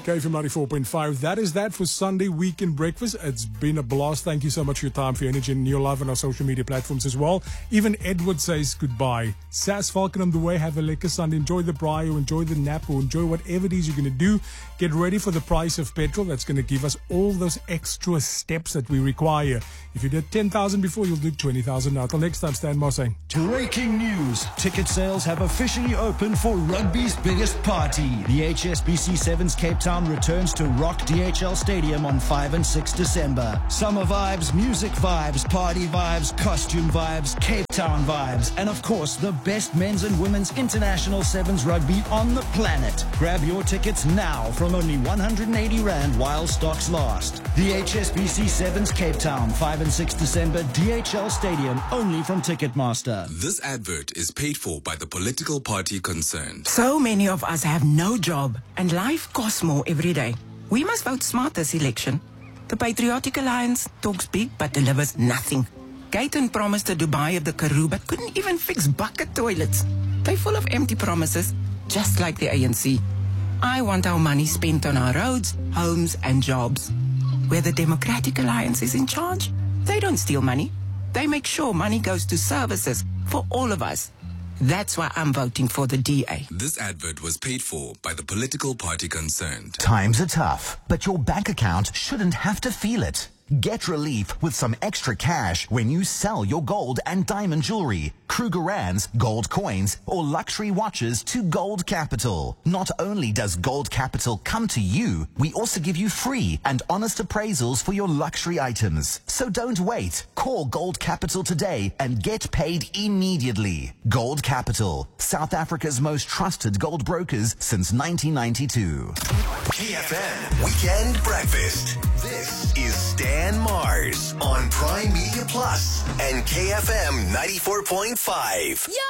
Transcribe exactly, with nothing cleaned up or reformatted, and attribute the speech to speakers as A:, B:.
A: K F M ninety-four point five. That is that for Sunday Weekend Breakfast. It's been a blast. Thank you so much for your time, for your energy, and your love on our social media platforms as well. Even Edward says goodbye. Sass Falcon on the way. Have a lekker Sunday. Enjoy the braai, or enjoy the nap, or enjoy whatever it is you're going to do. Get ready for the price of petrol. That's going to give us all those extra steps that we require. If you did ten thousand before, you'll do twenty thousand now. Till next time, Stan Mossang.
B: Breaking news. Ticket sales have officially opened for rugby's biggest party. The H S B C Sevens Cape Town returns to Rock D H L Stadium on five and six December. Summer vibes, music vibes, party vibes, costume vibes, Cape Town vibes, and of course the best men's and women's international Sevens rugby on the planet. Grab your tickets now from only one hundred eighty rand while stocks last. The H S B C Sevens Cape Town, five and six December, D H L Stadium, only from Ticketmaster.
C: This advert is paid for by the political party concerned.
D: So many of us have no job and life costs more every day. We must vote smart this election. The Patriotic Alliance talks big but delivers nothing. Gayton promised a Dubai of the Karoo but couldn't even fix bucket toilets. They're full of empty promises, just like the A N C. I want our money spent on our roads, homes and jobs. Where the Democratic Alliance is in charge, they don't steal money. They make sure money goes to services for all of us. That's why I'm voting for the D A.
C: This advert was paid for by the political party concerned.
E: Times are tough, but your bank account shouldn't have to feel it. Get relief with some extra cash when you sell your gold and diamond jewelry, Krugerrands, gold coins, or luxury watches to Gold Capital. Not only does Gold Capital come to you, we also give you free and honest appraisals for your luxury items. So don't wait. Call Gold Capital today and get paid immediately. Gold Capital, South Africa's most trusted gold brokers since nineteen ninety-two.
F: K F M Weekend Breakfast. This is Stan Mars on Prime Media Plus and K F M ninety-four point five.